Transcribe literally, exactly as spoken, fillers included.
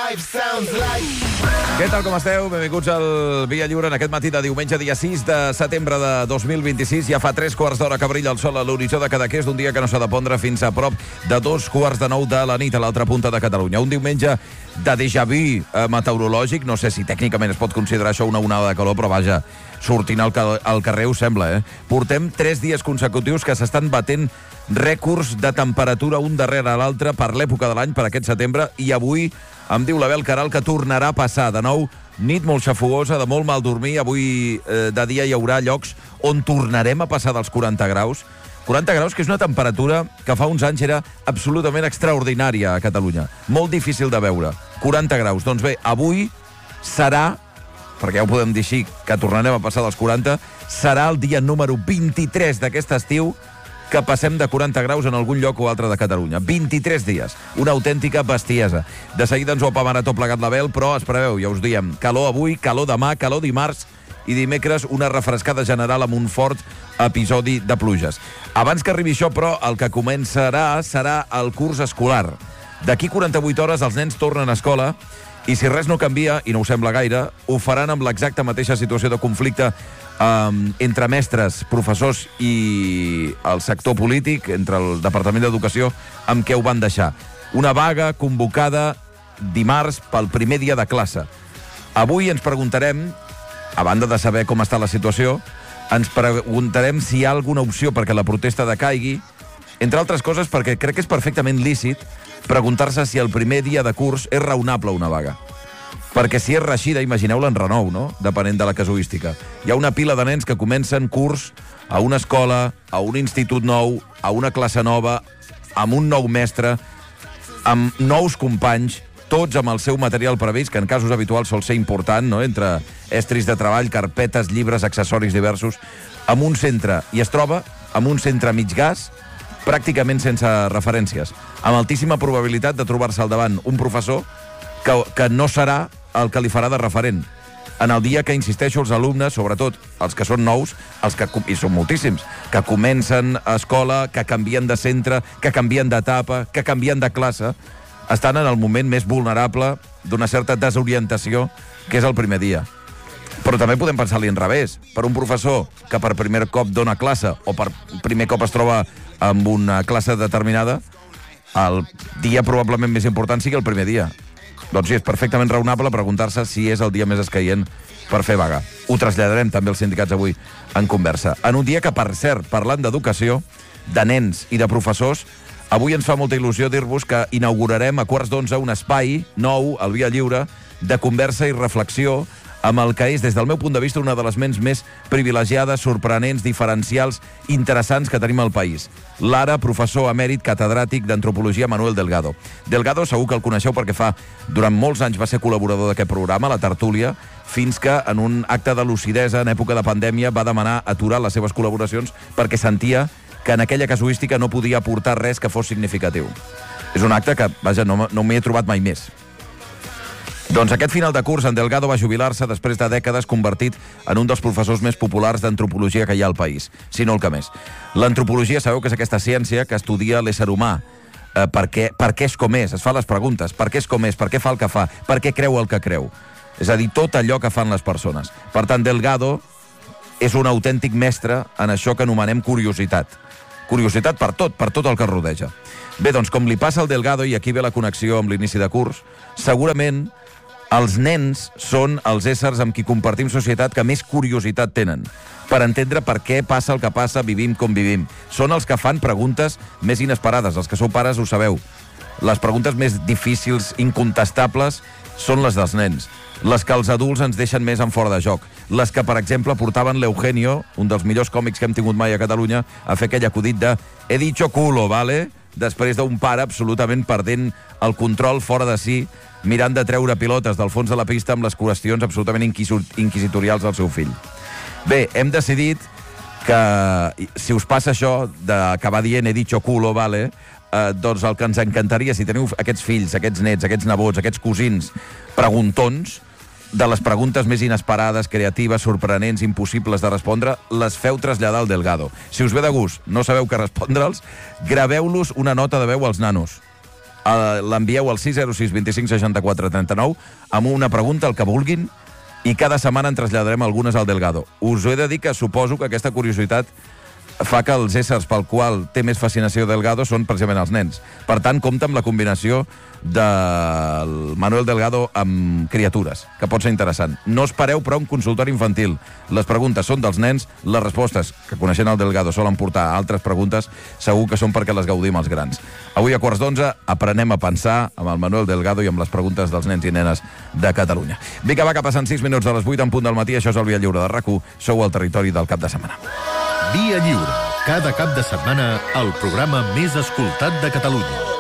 Què tal, com esteu? Benvinguts al Via Lliure en aquest matí de diumenge, dia sis de setembre de dos mil vint-i-sis. Ja fa tres quarts d'hora que brilla el sol a l'horitzó de Cadaqués, d'un dia que no s'ha de pondre fins a prop de dos quarts de nou de la nit a l'altra punta de Catalunya. Un diumenge de déjà vu eh, meteorològic. No sé si tècnicament es pot considerar això una onada de calor, però vaja, sortint al, al carrer ho sembla, eh? Portem tres dies consecutius que s'estan batent rècords de temperatura un darrere l'altre per l'època de l'any, per aquest setembre, i avui em diu l'Abel Caral que tornarà a passar. De nou, nit molt xafogosa, de molt mal dormir. Avui eh, de dia hi haurà llocs on tornarem a passar dels quaranta graus. quaranta graus, que és una temperatura que fa uns anys era absolutament extraordinària a Catalunya. Molt difícil de veure. quaranta graus. Doncs bé, avui serà, perquè ja ho podem dir així, que tornarem a passar dels quaranta, serà el dia número vint-i-tres d'aquest estiu que passem de quaranta graus en algun lloc o altre de Catalunya. vint-i-tres dies. Una autèntica bestiesa. De seguida ens ho apamarà tot plegat l'Abel, però es preveu, ja us diem, calor avui, calor demà, calor dimarts i dimecres una refrescada general amb un fort episodi de pluges. Abans que arribi això, però, el que començarà serà el curs escolar. D'aquí quaranta-vuit hores els nens tornen a escola i si res no canvia, i no ho sembla gaire, ho faran amb l'exacta mateixa situació de conflicte Um, entre mestres, professors i el sector polític, entre el Departament d'Educació, amb què ho van deixar. Una vaga convocada dimarts pel primer dia de classe. Avui ens preguntarem, a banda de saber com està la situació, ens preguntarem si hi ha alguna opció perquè la protesta decaigui, entre altres coses perquè crec que és perfectament lícit preguntar-se si el primer dia de curs és raonable una vaga. Perquè si és reeixida, imagineu l'enrenou, no? Depenent de la casuística. Hi ha una pila de nens que comencen curs a una escola, a un institut nou, a una classe nova, amb un nou mestre, amb nous companys, tots amb el seu material previst, que en casos habituals sol ser important, no? Entre estris de treball, carpetes, llibres, accessoris diversos, amb un centre, i es troba amb un centre mig gas, pràcticament sense referències, amb altíssima probabilitat de trobar-se al davant un professor que, que no serà el que li farà de referent. En el dia que, insisteixo, els alumnes, sobretot els que són nous, els que, i són moltíssims, que comencen a escola, que canvien de centre, que canvien d'etapa, que canvien de classe, estan en el moment més vulnerable d'una certa desorientació, que és el primer dia. Però també podem pensar-li en revés. Per un professor que per primer cop dona classe o per primer cop es troba amb una classe determinada, el dia probablement més important sigui el primer dia. Doncs sí, és perfectament raonable preguntar-se si és el dia més escaient per fer vaga. Ho traslladarem també als sindicats avui en conversa. En un dia que, per cert, parlant d'educació, de nens i de professors, avui ens fa molta il·lusió dir-vos que inaugurarem a quarts d'onze un espai nou, al Via Lliure, de conversa i reflexió amb el que és, des del meu punt de vista, una de les ments més privilegiades, sorprenents, diferencials, interessants que tenim al país. L'ara professor emèrit catedràtic d'Antropologia Manuel Delgado. Delgado segur que el coneixeu perquè fa, durant molts anys va ser col·laborador d'aquest programa, La Tertúlia, fins que en un acte de lucidesa en època de pandèmia va demanar aturar les seves col·laboracions perquè sentia que en aquella casuística no podia aportar res que fos significatiu. És un acte que, vaja, no, no m'hi he trobat mai més. Doncs aquest final de curs, en Delgado va jubilar-se després de dècades convertit en un dels professors més populars d'antropologia que hi ha al país, si no el que més. L'antropologia, sabeu que és aquesta ciència que estudia l'ésser humà. Eh, per, què, per què és com és? Es fa les preguntes. Per què és com és? Per què fa el que fa? Per què creu el que creu? És a dir, tot allò que fan les persones. Per tant, Delgado és un autèntic mestre en això que anomenem curiositat. Curiositat per tot, per tot el que rodeja. Bé, doncs, com li passa al Delgado, i aquí ve la connexió amb l'inici de curs, segurament els nens són els éssers amb qui compartim societat que més curiositat tenen per entendre per què passa el que passa, vivim com vivim. Són els que fan preguntes més inesperades. Els que sou pares ho sabeu. Les preguntes més difícils, incontestables, són les dels nens. Les que els adults ens deixen més en fora de joc. Les que, per exemple, portaven l'Eugenio, un dels millors còmics que hem tingut mai a Catalunya, a fer aquell acudit de «he dicho culo, ¿vale?», després d'un pare absolutament perdent el control fora de si, mirant de treure pilotes del fons de la pista amb les qüestions absolutament inquisitorials del seu fill. Bé, hem decidit que, si us passa això d'acabar dient «he dicho culo, vale?», eh, doncs el que ens encantaria, si teniu aquests fills, aquests nets, aquests nebots, aquests cosins preguntons, de les preguntes més inesperades, creatives, sorprenents, impossibles de respondre, les feu traslladar al Delgado. Si us ve de gust, no sabeu què respondre'ls, graveu-los una nota de veu als nanos. Uh, L'envieu al sis zero sis vint cinc seixanta quatre trenta nou amb una pregunta, el que vulguin, i cada setmana en traslladarem algunes al Delgado. Us ho he de dir que suposo que aquesta curiositat fa que els éssers pel qual té més fascinació Delgado són precisament els nens. Per tant, compta amb la combinació del Manuel Delgado amb criatures, que pot ser interessant. No espereu, però, un consultori infantil. Les preguntes són dels nens, les respostes, que coneixent el Delgado solen portar altres preguntes, segur que són perquè les gaudim els grans. Avui a quarts d'onze aprenem a pensar amb el Manuel Delgado i amb les preguntes dels nens i nenes de Catalunya. Vinga, va, que passen sis minuts de les vuit en punt del matí. Això és el Via Lliure de RAC u. Sou al territori del cap de setmana. Via Lliure. Cada cap de setmana, el programa més escoltat de Catalunya.